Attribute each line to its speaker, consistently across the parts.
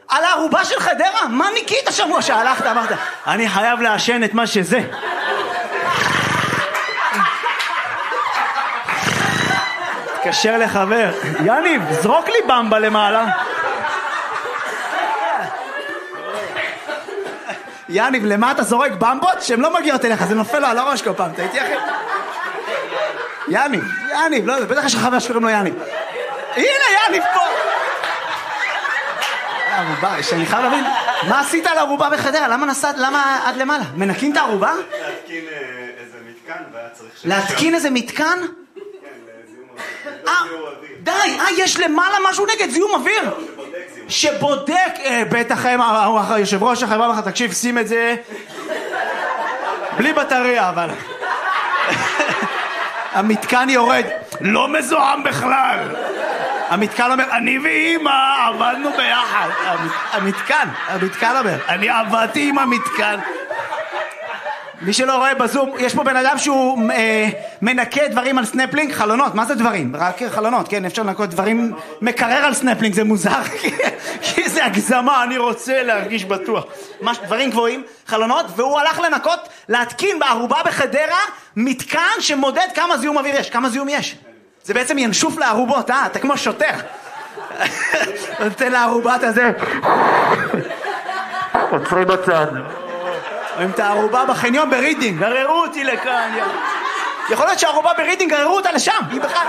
Speaker 1: על הערובה של חדרה? מה ניקית שבוע שהלכת? אמרת, אני חייב לעשן את מה שזה. תקשר לחבר, יניב, זרוק לי במבה למעלה. יניב, למה אתה זורק במבות? שהן לא מגיעות אליך, זה נופל לו על הראש כל פעם, אתה איתי אחי? יניב, לא, בטח יש לך חבר שקוראים לו יניב. הנה יניב פה! הערובה, שאני חייב להבין, מה עשית על הערובה בחדרה? למה נסעת, למה עד למעלה? מנקים את הערובה?
Speaker 2: להתקין איזה מתקן והיה צריך...
Speaker 1: להתקין איזה מתקן? די, יש למעלה משהו נגד זיהום אוויר שבודק, בטח יושב ראש החברה לך, תקשיב, שים את זה בלי בטריה, אבל המתקן יורד, לא מזוהם בכלל. המתקן אומר, אני ואמא עבדנו ביחד. המתקן אומר, אני עבדתי עם המתקן. מי שלא רואה בזום, יש פה בן אדם שהוא מנקה דברים על סנפלינג, חלונות, מה זה דברים? רק חלונות, כן, אפשר לנקות דברים, מקרר על סנפלינג, זה מוזר, כי זה הגזמה, אני רוצה להרגיש בטוח. דברים גבוהים, חלונות, והוא הלך לנקות, להתקין בערובה בחדרה, מתקן שמודד כמה זיהום אוויר יש, כמה זיהום יש. זה בעצם ינשוף לערובות, אתה כמו שוטר. נותן לערובת הזה. עוצרי בצד. רואים את הערובה בחניון ברידינג, גררו אותי לכאן. יכול להיות שהערובה ברידינג גררו אותה לשם, היא בכלל...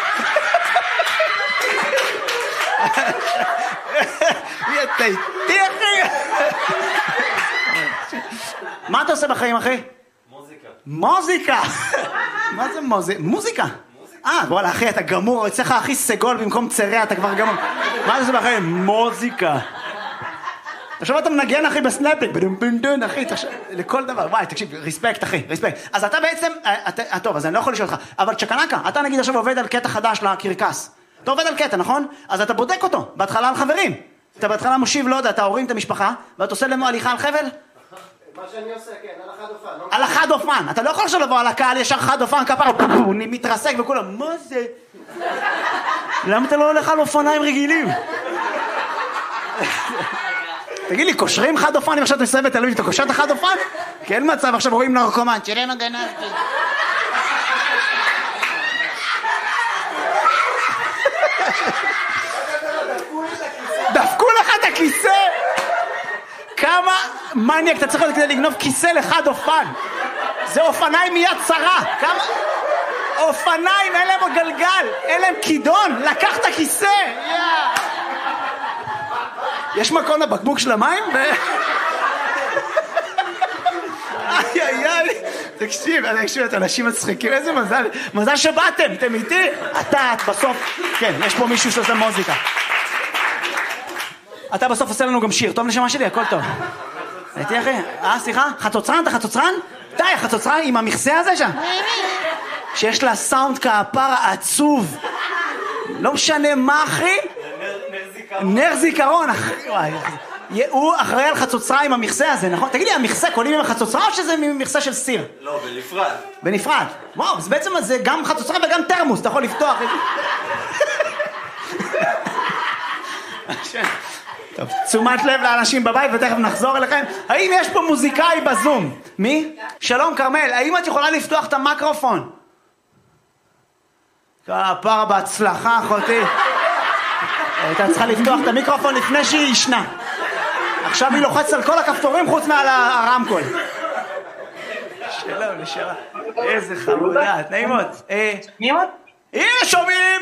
Speaker 1: תהיה אחי. מה אתה עושה בחיים אחי? מוזיקה. מה זה מוזיקה? וואלה אחי אתה גמור, אצלך הכי סגול במקום צרע, אתה כבר גמור. מה אתה עושה בחיים? מוזיקה. עכשיו אתה מנגן אחי בסנאפינג, אחי, לכל דבר, וואי, תקשיב, ריספקט אחי, ריספקט. אז אתה בעצם, טוב, אז אני לא יכול לשאול אותך, אבל צ'קנקה, אתה נגיד עכשיו עובד על קטע חדש לקרקס. אתה עובד על קטע, נכון? אז אתה בודק אותו, בהתחלה על חברים. אתה בהתחלה מושיב, לא יודע, אתה הורים את המשפחה, ואתה עושה לנו הליכה על חבל?
Speaker 3: מה שאני עושה, כן, על החד אופן.
Speaker 1: על החד אופן, אתה לא יכול עכשיו לבוא על הקהל ישר חד אופן, כפרה, הוא מתרסק וכולם, מה זה? למה אתה לא הולך על אופניים רגילים? תגיד לי, קושרים חד אופן, אם עכשיו אתה מסיים בתל אביב, אתה קושר את החד אופן? כי אין מצב, עכשיו רואים נרקומן, תראה מה גנבתי. דפקו לך את הכיסא? כמה מניאק אתה צריך להיות כדי לגנוב כיסא לחד אופן? זה אופניים מיד צרה. כמה... אופניים, אין להם גלגל, אין להם כידון, לקח את הכיסא. יש מקום לבקבוק של המים? איי, תקשיב, את אנשים מצחיקים, איזה מזל שבאתם, אתם איתי? את בסוף, כן, יש פה מישהו שעושה מוזיקה. אתה בסוף עושה לנו גם שיר, טוב נשמה שלי, הכל טוב. הייתי אחי, סליחה, חצוצרן, אתה חצוצרן? די, חצוצרן עם המכסה הזה שם. שיש לה סאונד כפר עצוב. לא משנה מה אחי? נר זיכרון, הוא אחראי על חצוצרה עם המכסה הזה, נכון? תגיד לי, המכסה קונים עם החצוצרה או שזה מכסה של סיר?
Speaker 2: לא, בנפרד.
Speaker 1: בנפרד. וואו, אז בעצם זה גם חצוצרה וגם תרמוס, אתה יכול לפתוח. טוב, תשומת לב לאנשים בבית ותכף נחזור אליכם. האם יש פה מוזיקאי בזום? מי? שלום כרמל, האם את יכולה לפתוח את המיקרופון? כפרה בהצלחה אחותי. הייתה צריכה לפתוח את המיקרופון לפני שהיא ישנה. עכשיו היא לוחצת על כל הכפתורים חוץ מעל הרמקול. שלום, נשארה. איזה חמודה, נעימות.
Speaker 4: נעימות?
Speaker 1: הנה, שומעים!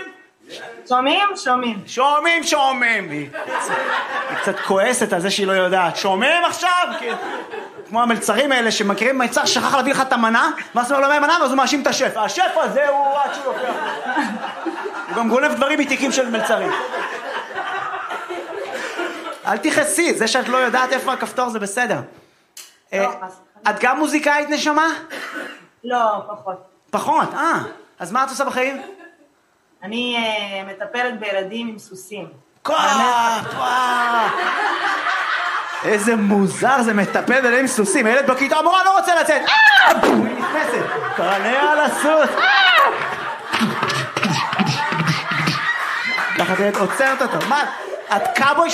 Speaker 1: שומעים. היא קצת כועסת על זה שהיא לא יודעת. שומעים עכשיו? כמו המלצרים האלה שמכירים מלצר שכח להביא לך את המנה, ואז הוא לא מביא מנה, ואז הוא מאשים את השף. השף הזה הוא עד שהוא לוקח. הוא גם גונב דברים מתיקים של מלצרים. אל תכעסי, זה שאת לא יודעת איפה הכפתור זה בסדר. את גם מוזיקאית נשמה?
Speaker 4: לא, פחות.
Speaker 1: פחות, אז מה את עושה בחיים?
Speaker 4: אני מטפלת בילדים עם סוסים.
Speaker 1: איזה מוזר זה מטפל בילדים עם סוסים. הילד בכיתה המורה לא רוצה לצאת. היא נכנסת. קרנה על הסוס. ככה תהיה עוצרת אותו. מה? את קאבוי